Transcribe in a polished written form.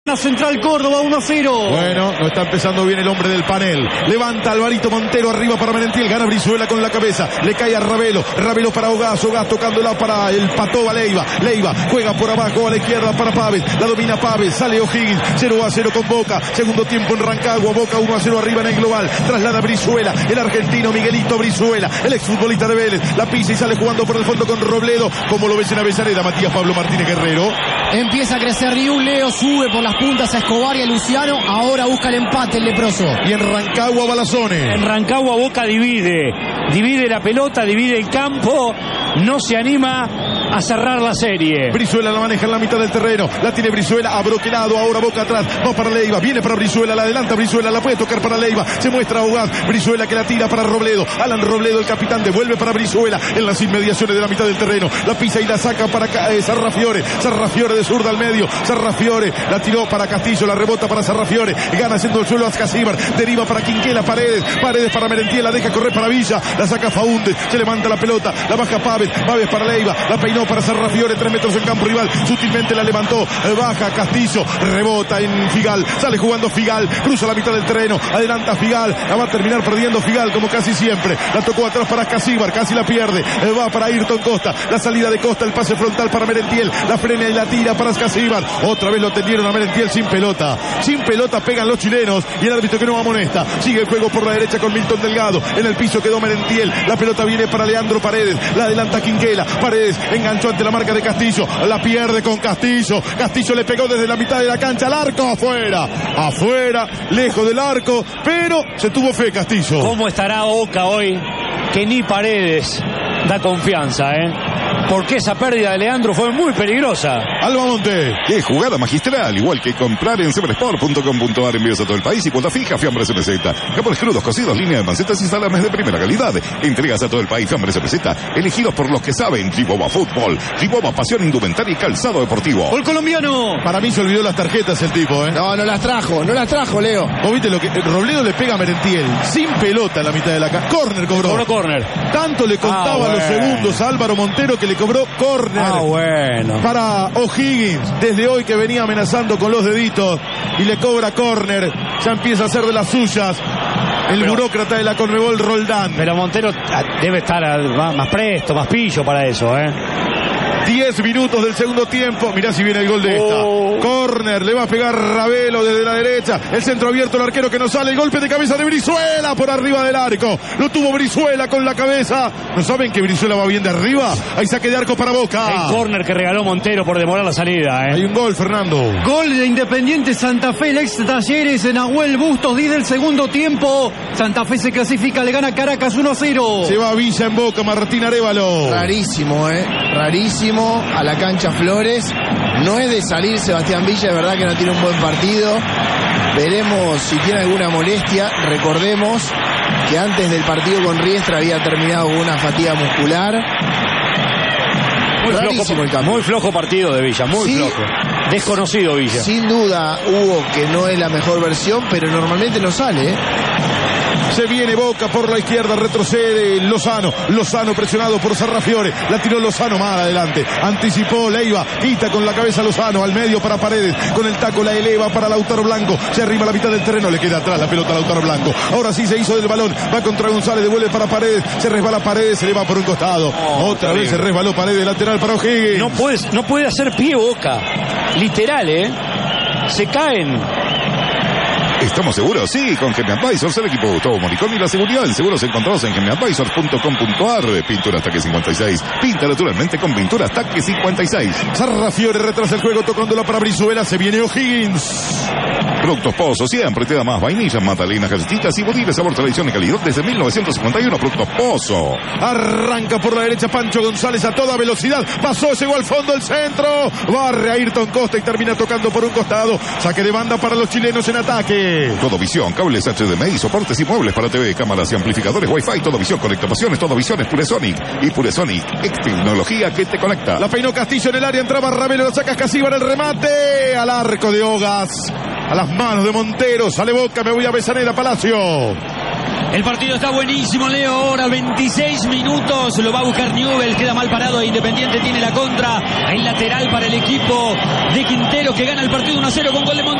Central Córdoba 1-0. Bueno, no está empezando bien el hombre del panel. Levanta Alvarito Montero arriba para Merentiel. Gana Brizuela con la cabeza. Le cae a Ravelo. Ravelo para Ogaz. Ogaz tocándola para el Patoba Leiva. Leiva juega por abajo a la izquierda para Pávez. La domina Pávez. Sale O'Higgins. 0-0 con Boca. Segundo tiempo en Rancagua. Boca 1-0 arriba en el global. Traslada Brizuela. El argentino Miguelito Brizuela. El exfutbolista de Vélez. La pisa y sale jugando por el fondo con Robledo. Como lo ves en Avellaneda, Matías Pablo Martínez Guerrero. Empieza a crecer Riu. Leo sube por las puntas a Escobar y a Luciano. Ahora busca el empate el leproso. Y en Rancagua Balazones. En Rancagua Boca divide la pelota, divide el campo, no se anima a cerrar la serie. Brizuela la maneja en la mitad del terreno, la tiene Brizuela abroquelado, ahora Boca atrás, va para Leiva, viene para Brizuela, la adelanta Brizuela, la puede tocar para Leiva, se muestra Ogaz, Brizuela que la tira para Robledo, Alan Robledo el capitán devuelve para Brizuela en las inmediaciones de la mitad del terreno, la pisa y la saca para Sarrafiore de zurda al medio, Sarrafiore la tiró para Castillo, la rebota para Sarrafiore, gana haciendo el suelo a Ascasíbar, deriva para Quinquela, Paredes para Merentiel, la deja correr para Villa, la saca Faúndez, se levanta la pelota, la baja Pávez para Leiva, la peinó para Sarrafiore, 3 metros en campo rival, sutilmente la levantó, baja Castillo, rebota en Figal, sale jugando Figal, cruza la mitad del terreno, adelanta Figal, la va a terminar perdiendo Figal como casi siempre, la tocó atrás para Ascasíbar, casi la pierde, va para Ayrton Costa, la salida de Costa, el pase frontal para Merentiel, la frena y la tira para Ascasíbar, otra vez lo tendieron a Merentiel sin pelota pegan los chilenos y el árbitro que no amonesta, sigue el juego por la derecha con Milton Delgado, en el piso quedó Merentiel, la pelota viene para Leandro Paredes, la adelanta Quinquela, Paredes enganchó ante la marca de Castillo, la pierde con Castillo le pegó desde la mitad de la cancha al arco, afuera, lejos del arco, pero se tuvo fe Castillo. ¿Cómo estará Boca hoy? Que ni Paredes da confianza, porque esa pérdida de Leandro fue muy peligrosa. Alba Monte. Qué jugada magistral, igual que comprar en seversport.com.ar, envíos a todo el país y cuota fija, fiambres MZ. Jamones crudos, cocidos, línea de mancetas y salames de primera calidad. Entregas a todo el país, fiambres MZ, elegidos por los que saben. Riboba Fútbol, Riboba Pasión, Indumentaria y Calzado Deportivo. ¡Gol colombiano! Para mí se olvidó las tarjetas el tipo, No las trajo, Leo. ¿Vos viste lo que Robledo le pega a Merentiel? Sin pelota en la mitad de la cancha. Córner cobró. Córner. Tanto le contaba los segundos a Álvaro Montero que le cobró córner. Bueno. Para O'Higgins, desde hoy que venía amenazando con los deditos y le cobra córner. Ya empieza a hacer de las suyas el burócrata de la Conmebol, Roldán. Pero Montero debe estar más presto, más pillo para eso, 10 minutos del segundo tiempo. Mirá si viene el gol de esta. Córner, le va a pegar Ravelo desde la derecha. El centro abierto, el arquero que no sale. El golpe de cabeza de Brizuela por arriba del arco. Lo tuvo Brizuela con la cabeza. ¿No saben que Brizuela va bien de arriba? Hay saque de arco para Boca. El córner que regaló Montero por demorar la salida. Hay un gol, Fernando. Gol de Independiente Santa Fe, el ex Talleres, en Nahuel Bustos, 10 del segundo tiempo. Santa Fe se clasifica, le gana Caracas 1-0. Se va Villa en Boca, Martín Arévalo. Rarísimo, rarísimo. A la cancha Flores, no es de salir Sebastián Villa, es verdad que no tiene un buen partido, veremos si tiene alguna molestia. Recordemos que antes del partido con Riestra había terminado con una fatiga muscular. Muy flojo partido de Villa, muy flojo, desconocido Villa. Sin duda Hugo que no es la mejor versión, pero normalmente no sale, Se viene Boca por la izquierda, retrocede Lozano presionado por Sarrafiore, la tiró Lozano mal adelante, anticipó Leiva, quita con la cabeza Lozano, al medio para Paredes, con el taco la eleva para Lautaro Blanco, se arriba a la mitad del terreno, le queda atrás la pelota a Lautaro Blanco, ahora sí se hizo del balón, va contra González, devuelve para Paredes, se resbala Paredes, se le va por un costado, otra vez se resbaló Paredes, lateral para O'Higgins. No puede hacer pie Boca, literal, se caen. ¿Estamos seguros? Sí, con Gemi Advisors, el equipo de Gustavo Moricón y la seguridad en seguros encontrados en gemiadvisors.com.ar. Pintura Taque 56. Pinta naturalmente con Pintura Taque 56. Sarrafiore retrasa el juego tocándola para Brizuela. Se viene O'Higgins. Productos Pozo, siempre te da más. Vainillas, magdalenas, galletitas y butiles, sabor, tradición y calidad desde 1951. Productos Pozo. Arranca por la derecha Pancho González a toda velocidad. Pasó, llegó al fondo el centro. Barre a Ayrton Costa y termina tocando por un costado. Saque de banda para los chilenos en ataque. Todovisión, cables HDMI, soportes y muebles para TV, cámaras y amplificadores Wi-Fi. Todovisión, conectapasiones, Todovisión es Puresonic. Y Puresonic es tecnología que te conecta. La peinó Castillo en el área, entraba Ravelo, lo saca Casíbar, el remate al arco de Ogaz. A las manos de Montero, sale Boca, me voy a Avellaneda, Palacio. El partido está buenísimo, Leo. Ahora 26 minutos. Lo va a buscar Newell. Queda mal parado. Independiente tiene la contra. Hay lateral para el equipo de Quintero que gana el partido 1-0 con gol de Montero.